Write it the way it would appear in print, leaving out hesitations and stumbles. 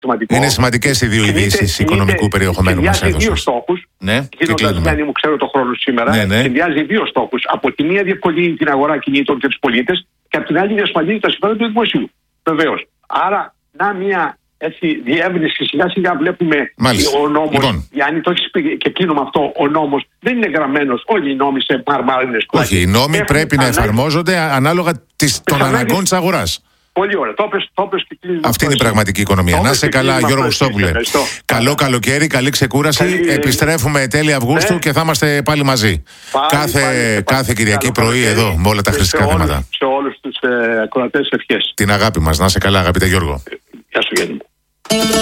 σημαντικό. Είναι σημαντικές οι δύο ειδήσεις οικονομικού περιεχομένου μας συνδυάζει δύο στόχους. Ναι, Γιάννη μου, ξέρω το χρόνο σήμερα. Ναι. Συνδυάζει δύο στόχους. Από τη μία διευκολύνει την αγορά κινήτων και τους πολίτες, και από την άλλη διασφαλίζει τα συμφέροντα του δημοσίου. Βεβαίως. Άρα, μια διεύρυνση. Σιγά-σιγά βλέπουμε ο νόμος. Λοιπόν. Γιάννη, το έχεις πει και κλείνω με αυτό. Ο νόμος δεν είναι γραμμένος όλοι οι νόμοι σε μαρμάρινες πλάκες. Όχι, οι νόμοι πρέπει να εφαρμόζονται ανάλογα των αναγκών της αγοράς. Πολύ ωραία. Το πες και κλείνω. Αυτή είναι η πραγματική οικονομία. Να είσαι καλά, Γιώργο Χριστόπουλε. Καλό καλοκαίρι, καλή ξεκούραση. Επιστρέφουμε τέλη Αυγούστου και θα είμαστε πάλι μαζί. Κάθε Κυριακή πρωί εδώ με όλα τα χρηστικά θέματα. Σε όλους τους ακροατές ευχές. Την αγάπη μας. Να είσαι καλά, αγαπητέ Γιώργο. Γεια σου, Γιάννη.